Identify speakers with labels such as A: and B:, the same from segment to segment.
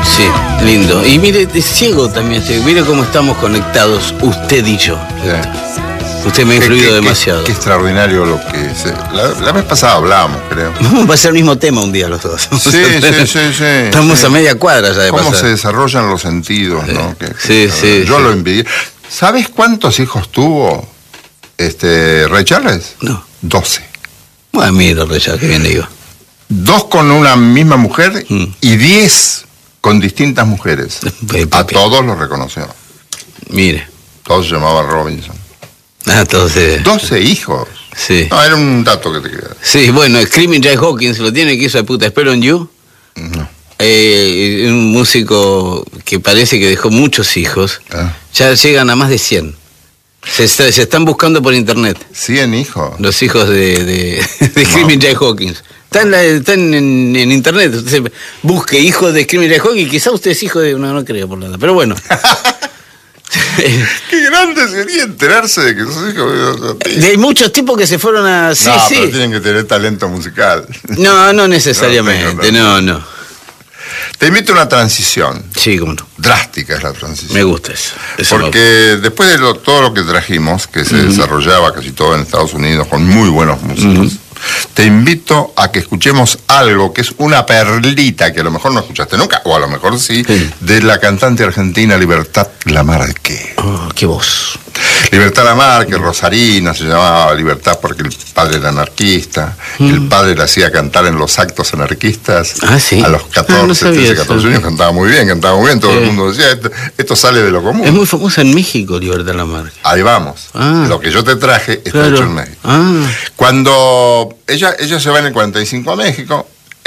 A: Sí, lindo. Y mire, de ciego también, mire cómo estamos conectados, usted y yo.
B: Sí.
A: Usted me ha influido demasiado.
B: Qué extraordinario lo que es. La vez pasada hablábamos, creo.
A: Va a ser el mismo tema un día los dos.
B: Sí.
A: Estamos a media cuadra ya de
B: cómo
A: pasar.
B: se desarrollan los sentidos, ¿no?
A: Sí.
B: Yo lo envidié. ¿Sabes cuántos hijos tuvo Ray Charles?
A: No.
B: 12.
A: Bueno, mira, Reyes, qué bien digo.
B: 2 con una misma mujer y 10 con distintas mujeres. A todos los reconoció.
A: Mire.
B: Todos se llamaban Robinson.
A: Entonces...
B: 12 hijos.
A: Sí.
B: No, era un dato que te quería.
A: Sí, bueno, Screaming Jay Hawkins lo tiene, que hizo de puta Spell on You.
B: No.
A: Un músico que parece que dejó muchos hijos. Ya llegan a más de 100. Se están buscando por internet.
B: 100 hijos.
A: Los hijos de Screaming Jay Hawkins. Están en internet. Usted busque hijos de Screaming Jay Hawkins. Quizá usted es hijo de... No creo por nada. Pero bueno.
B: Qué grande sería enterarse de que sos hijo
A: Hay muchos tipos que se fueron a... Sí,
B: no,
A: sí.
B: pero tienen que tener talento musical.
A: No necesariamente. No.
B: Te invito a una transición.
A: Sí, cómo no.
B: Drástica es la transición.
A: Me gusta eso.
B: Porque después de todo lo que trajimos, que se desarrollaba casi todo en Estados Unidos con muy buenos músicos, te invito a que escuchemos algo que es una perlita que a lo mejor no escuchaste nunca, o a lo mejor sí, de la cantante argentina Libertad Lamarque.
A: Oh, qué voz.
B: Libertad Lamarque, rosarina, se llamaba Libertad porque el padre era anarquista, el padre le hacía cantar en los actos anarquistas.
A: ¿Sí?
B: A los 14, 13, 14 años cantaba muy bien, todo el mundo decía, esto sale de lo común.
A: Es muy famosa en México, Libertad Lamarque.
B: Ahí vamos. Lo que yo te traje está hecho en México. Cuando ella se va en el 45 a México,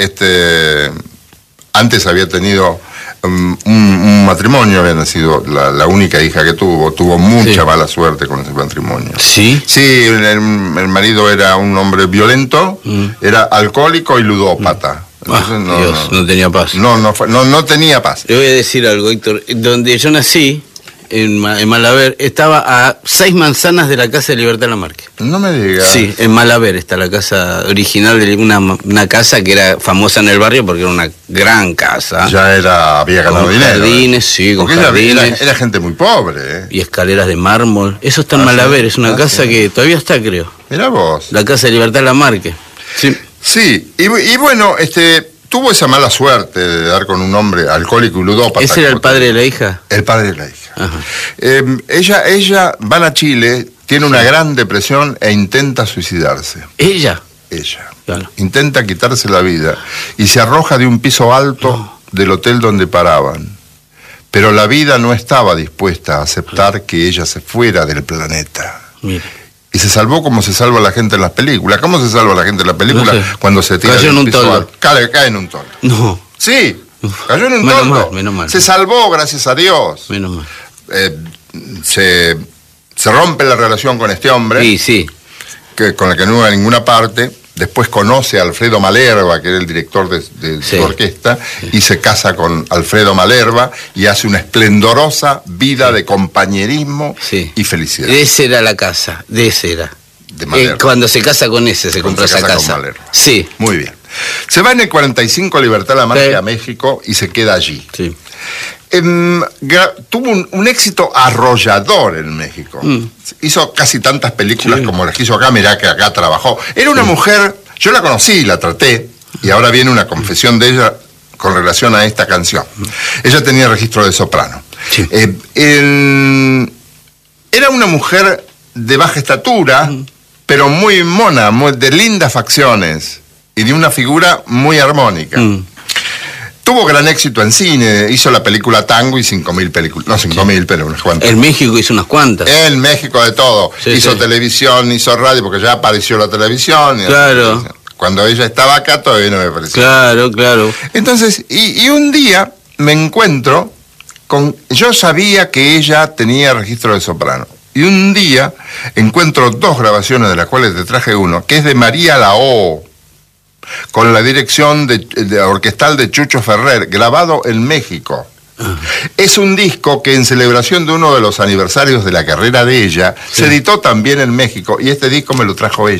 B: antes había tenido un matrimonio, había nacido la única hija que tuvo mucha mala suerte con ese matrimonio.
A: ¿Sí?
B: Sí, el marido era un hombre violento, era alcohólico y ludópata. Entonces,
A: no tenía paz.
B: No tenía paz.
A: Le voy a decir algo, Héctor. Donde yo nací, en Malaber, estaba a 6 manzanas de la casa de Libertad Lamarque.
B: No me digas.
A: Sí, en Malaber está la casa original de una casa que era famosa en el barrio porque era una gran casa.
B: Ya había ganado dinero.
A: Jardines, sí, con
B: porque
A: jardines.
B: Era gente muy pobre.
A: Y escaleras de mármol. Eso está en Malaber, es una casa que todavía está, creo.
B: Mirá vos.
A: La casa de Libertad Lamarque. Sí.
B: Sí, y bueno, tuvo esa mala suerte de dar con un hombre alcohólico y ludópata.
A: ¿Ese era el padre de la hija?
B: El padre de la hija.
A: Ajá.
B: Ella va a Chile, tiene una gran depresión e intenta suicidarse.
A: ¿Ella?
B: Ella.
A: Claro.
B: Intenta quitarse la vida y se arroja de un piso alto del hotel donde paraban. Pero la vida no estaba dispuesta a aceptar que ella se fuera del planeta.
A: Mire.
B: Y se salvó como se salva la gente en las películas. ¿Cómo se salva la gente en las películas? No sé. Cuando se tira
A: cayó en un toldo.
B: Cae en un toldo.
A: No.
B: Sí, cayó en un toldo.
A: Menos mal.
B: Se salvó, gracias a Dios.
A: Menos mal.
B: Se rompe la relación con este hombre.
A: Sí.
B: Con el que no iba a ninguna parte. Después conoce a Alfredo Malerba, que era el director de su orquesta, y se casa con Alfredo Malerba y hace una esplendorosa vida de compañerismo y felicidad.
A: De esa era la casa, de ese era.
B: De Malerba.
A: Cuando se casa con ese, se compra esa casa. Sí.
B: Muy bien. Se va en el 45 Libertad Lamarque a México y se queda allí.
A: Sí.
B: Tuvo un éxito arrollador en México. Hizo casi tantas películas como las que hizo acá. Mirá que acá trabajó. Era una mujer, yo la conocí, la traté, y ahora viene una confesión de ella con relación a esta canción. Ella tenía registro de soprano.
A: Sí.
B: Era una mujer de baja estatura, pero muy mona, de lindas facciones y de una figura muy armónica. Tuvo gran éxito en cine, hizo la película Tango y 5.000 películas, no 5.000, pero unas cuantas.
A: En México hizo unas cuantas.
B: En México de todo. Hizo televisión, hizo radio, porque ya apareció la televisión.
A: Claro.
B: Cuando ella estaba acá todavía no me pareció.
A: Claro.
B: Entonces, y un día me encuentro con... Yo sabía que ella tenía registro de soprano. Y un día encuentro 2 grabaciones, de las cuales te traje uno, que es de María Lao, con la dirección de orquestal de Chucho Ferrer, grabado en México. Es un disco que en celebración de uno de los aniversarios de la carrera de ella, se editó también en México, y este disco me lo trajo ella.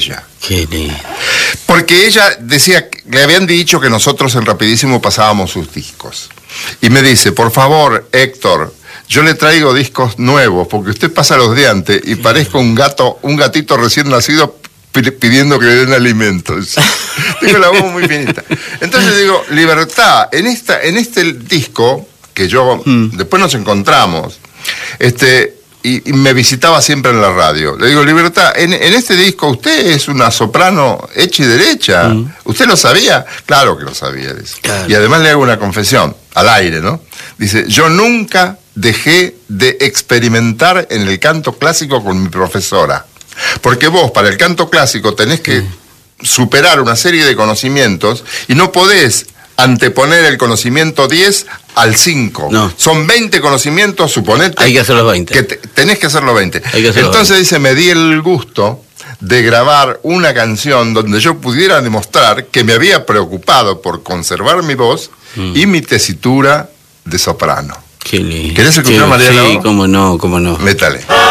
A: Qué lindo.
B: Porque ella decía, le habían dicho que nosotros en Rapidísimo pasábamos sus discos. Y me dice, por favor, Héctor, yo le traigo discos nuevos, porque usted pasa los de antes y parezco un gatito recién nacido pidiendo que le den alimentos. Digo la voz muy finita. Entonces digo, Libertad, en este disco, que yo, después nos encontramos, y me visitaba siempre en la radio. Le digo, Libertad, en este disco usted es una soprano hecha y derecha. ¿Usted lo sabía? Claro que lo sabía, dice. Claro. Y además le hago una confesión, al aire, ¿no? Dice, yo nunca dejé de experimentar en el canto clásico con mi profesora. Porque vos, para el canto clásico, tenés que superar una serie de conocimientos y no podés anteponer el conocimiento 10 al 5. No. Son 20 conocimientos, suponete.
A: Hay que hacer los 20.
B: Que tenés que hacer los 20.
A: Entonces
B: 20. Dice, me di el gusto de grabar una canción donde yo pudiera demostrar que me había preocupado por conservar mi voz y mi tesitura de soprano.
A: Qué lindo.
B: ¿Querés escuchar, Mariano?
A: Sí, cómo no.
B: Métale.